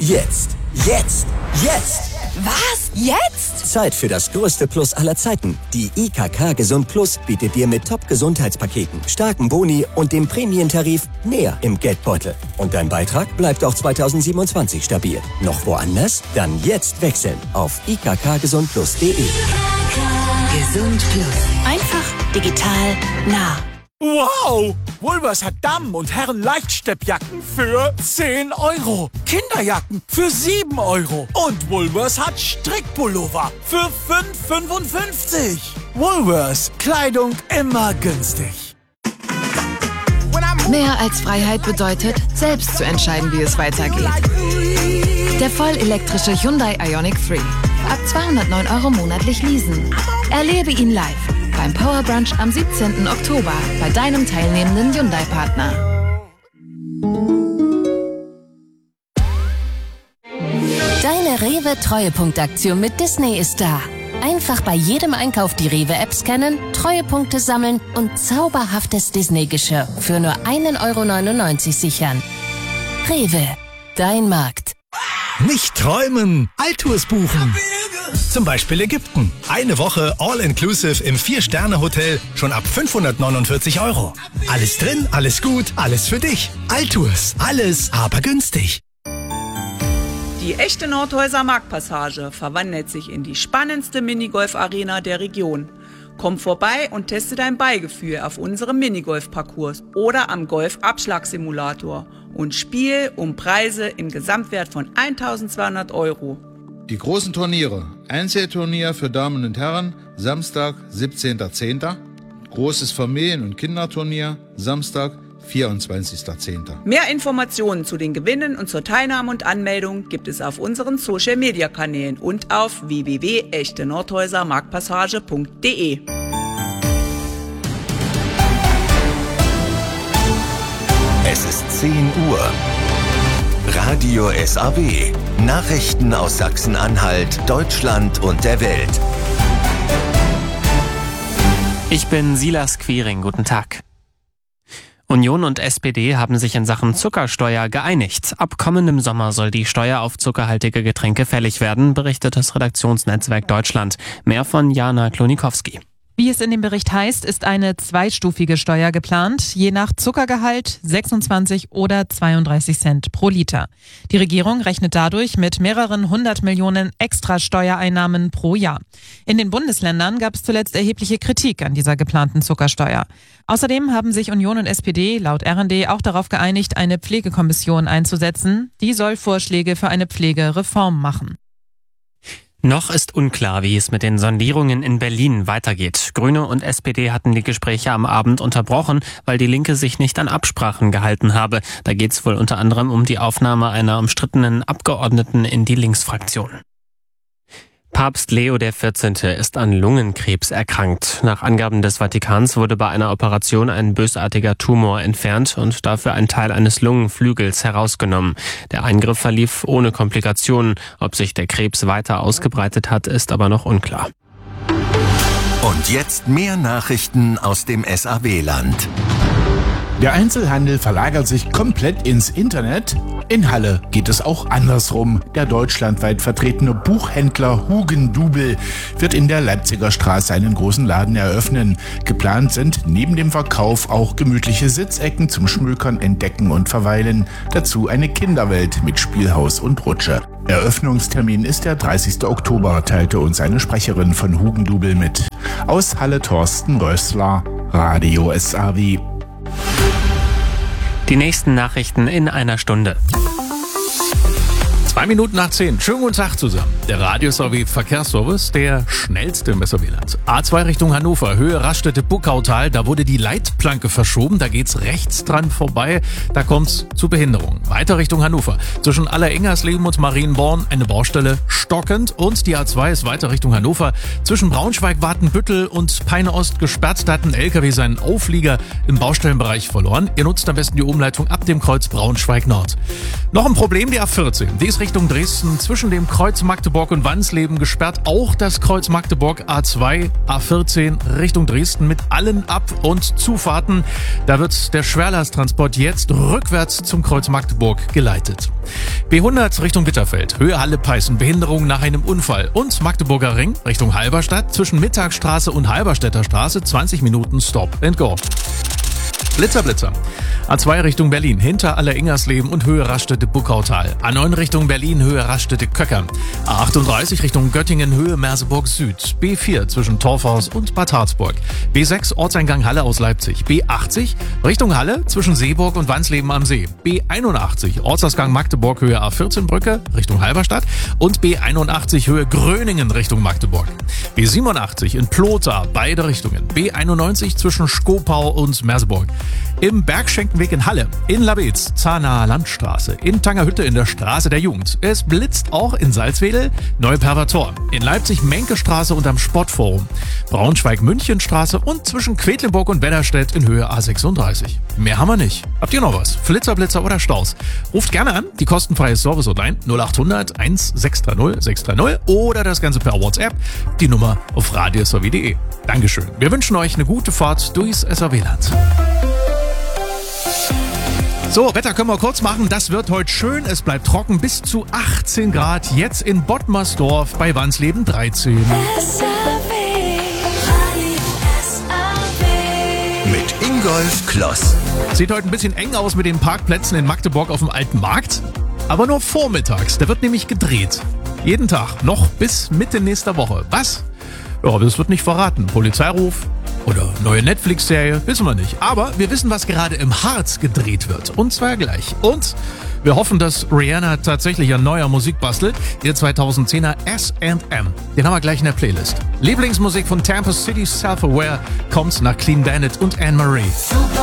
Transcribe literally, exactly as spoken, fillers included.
Jetzt. Jetzt. Jetzt. Was? Jetzt? Zeit für das größte Plus aller Zeiten. Die I K K Gesund Plus bietet dir mit Top-Gesundheitspaketen, starken Boni und dem Prämientarif mehr im Geldbeutel. Und dein Beitrag bleibt auch zweitausendsiebenundzwanzig stabil. Noch woanders? Dann jetzt wechseln auf i k k gesund plus punkt d e. Gesund Plus. Einfach, digital, nah. Wow! Woolworths hat Damen- und Herren-Leichtsteppjacken für zehn Euro. Kinderjacken für sieben Euro. Und Woolworths hat Strickpullover für fünf Euro fünfundfünfzig. Woolworths. Kleidung immer günstig. Mehr als Freiheit bedeutet, selbst zu entscheiden, wie es weitergeht. Der vollelektrische Hyundai Ioniq drei. Ab zweihundertneun Euro monatlich leasen. Erlebe ihn live beim Power Brunch am siebzehnten Oktober bei deinem teilnehmenden Hyundai-Partner. Deine Rewe-Treuepunktaktion mit Disney ist da. Einfach bei jedem Einkauf die Rewe-App scannen, Treuepunkte sammeln und zauberhaftes Disney-Geschirr für nur ein Euro neunundneunzig sichern. Rewe, dein Markt. Nicht träumen, Alltours buchen. Zum Beispiel Ägypten. Eine Woche All-Inclusive im Vier-Sterne-Hotel schon ab fünfhundertneunundvierzig Euro. Alles drin, alles gut, alles für dich. Alltours, alles aber günstig. Die echte Nordhäuser Marktpassage verwandelt sich in die spannendste Minigolf-Arena der Region. Komm vorbei und teste dein Beigefühl auf unserem Minigolf-Parcours oder am Golf-Abschlagssimulator und spiel um Preise im Gesamtwert von eintausendzweihundert Euro. Die großen Turniere. Einzelturnier für Damen und Herren, Samstag, siebzehnten zehnten Großes Familien- und Kinderturnier, Samstag, vierundzwanzigsten zehnten Mehr Informationen zu den Gewinnen und zur Teilnahme und Anmeldung gibt es auf unseren Social-Media-Kanälen und auf w w w punkt echte nordhäuser marktpassage punkt d e. Es ist zehn Uhr. Radio S A W. Nachrichten aus Sachsen-Anhalt, Deutschland und der Welt. Ich bin Silas Quiring. Guten Tag. Union und S P D haben sich in Sachen Zuckersteuer geeinigt. Ab kommendem Sommer soll die Steuer auf zuckerhaltige Getränke fällig werden, berichtet das Redaktionsnetzwerk Deutschland. Mehr von Jana Klonikowski. Wie es in dem Bericht heißt, ist eine zweistufige Steuer geplant, je nach Zuckergehalt sechsundzwanzig oder zweiunddreißig Cent pro Liter. Die Regierung rechnet dadurch mit mehreren hundert Millionen extra Steuereinnahmen pro Jahr. In den Bundesländern gab es zuletzt erhebliche Kritik an dieser geplanten Zuckersteuer. Außerdem haben sich Union und S P D laut R und D auch darauf geeinigt, eine Pflegekommission einzusetzen. Die soll Vorschläge für eine Pflegereform machen. Noch ist unklar, wie es mit den Sondierungen in Berlin weitergeht. Grüne und S P D hatten die Gespräche am Abend unterbrochen, weil die Linke sich nicht an Absprachen gehalten habe. Da geht es wohl unter anderem um die Aufnahme einer umstrittenen Abgeordneten in die Linksfraktion. Papst Leo der vierzehnte ist an Lungenkrebs erkrankt. Nach Angaben des Vatikans wurde bei einer Operation ein bösartiger Tumor entfernt und dafür ein Teil eines Lungenflügels herausgenommen. Der Eingriff verlief ohne Komplikationen. Ob sich der Krebs weiter ausgebreitet hat, ist aber noch unklar. Und jetzt mehr Nachrichten aus dem S A W-Land. Der Einzelhandel verlagert sich komplett ins Internet. In Halle geht es auch andersrum. Der deutschlandweit vertretene Buchhändler Hugendubel wird in der Leipziger Straße einen großen Laden eröffnen. Geplant sind neben dem Verkauf auch gemütliche Sitzecken zum Schmökern, Entdecken und Verweilen. Dazu eine Kinderwelt mit Spielhaus und Rutsche. Eröffnungstermin ist der dreißigsten Oktober, teilte uns eine Sprecherin von Hugendubel mit. Aus Halle Thorsten Rössler, Radio S A W. Die nächsten Nachrichten in einer Stunde. Zwei Minuten nach zehn. Schönen guten Tag zusammen. Der Radio S A W Verkehrsservice, der schnellste im S A W-Land. A zwei Richtung Hannover, Höhe Raststätte-Buckautal. Da wurde die Leitplanke verschoben. Da geht's rechts dran vorbei. Da kommt's zu Behinderungen. Weiter Richtung Hannover. Zwischen Allerengersleben und Marienborn eine Baustelle stockend. Und die A zwei ist weiter Richtung Hannover. Zwischen Braunschweig, Watenbüttel und Peine Ost gesperrt. Da hat ein L K W seinen Auflieger im Baustellenbereich verloren. Ihr nutzt am besten die Umleitung ab dem Kreuz Braunschweig Nord. Noch ein Problem, die A vierzehn. Die ist Richtung Dresden zwischen dem Kreuz Magdeburg Magdeburg und Wansleben gesperrt. Auch das Kreuz Magdeburg A zwei, A vierzehn Richtung Dresden mit allen Ab- und Zufahrten. Da wird der Schwerlasttransport jetzt rückwärts zum Kreuz Magdeburg geleitet. B hundert Richtung Bitterfeld, Höhe Halle-Peißen, Behinderung nach einem Unfall. Und Magdeburger Ring Richtung Halberstadt zwischen Mittagsstraße und Halberstädter Straße zwanzig Minuten Stop and Go. Blitzer, Blitzer. A zwei Richtung Berlin, hinter Aller-Ingersleben und Höhe Raststätte-Buckautal. A neun Richtung Berlin, Höhe Raststätte-Köckern. A achtunddreißig Richtung Göttingen, Höhe Merseburg Süd. B vier zwischen Torfhaus und Bad Harzburg. B sechs Ortseingang Halle aus Leipzig. B achtzig Richtung Halle zwischen Seeburg und Wansleben am See. B einundachtzig Ortsausgang Magdeburg, Höhe A vierzehn Brücke Richtung Halberstadt. Und B einundachtzig Höhe Gröningen Richtung Magdeburg. B siebenundachtzig in Plotha, beide Richtungen. B einundneunzig zwischen Skopau und Merseburg. Im Bergschenkenweg in Halle, in Labez, Zahnaer Landstraße, in Tangerhütte in der Straße der Jugend. Es blitzt auch in Salzwedel, Neuperver Tor, in Leipzig Menkestraße und am Sportforum, Braunschweig-Münchenstraße und zwischen Quedlinburg und Wedderstedt in Höhe A sechsunddreißig. Mehr haben wir nicht. Habt ihr noch was? Flitzer, Blitzer oder Staus? Ruft gerne an, die kostenfreie Service-Hotline null achthundert eins sechs drei null sechs drei null oder das Ganze per WhatsApp, die Nummer auf radios w punkt de. Dankeschön. Wir wünschen euch eine gute Fahrt durchs S R W-Land. So, Wetter können wir kurz machen. Das wird heute schön. Es bleibt trocken bis zu achtzehn Grad. Jetzt in Bottmersdorf bei Wansleben dreizehn. S R W. Mit Ingolf Kloss. Sieht heute ein bisschen eng aus mit den Parkplätzen in Magdeburg auf dem Alten Markt. Aber nur vormittags. Da wird nämlich gedreht. Jeden Tag. Noch bis Mitte nächster Woche. Was? Ja, das wird nicht verraten. Polizeiruf oder neue Netflix-Serie, wissen wir nicht. Aber wir wissen, was gerade im Harz gedreht wird. Und zwar gleich. Und wir hoffen, dass Rihanna tatsächlich an neuer Musik bastelt. Ihr zweitausendzehner S and M. Den haben wir gleich in der Playlist. Lieblingsmusik von Tampa City Self-Aware kommt nach Clean Bandit und Anne-Marie.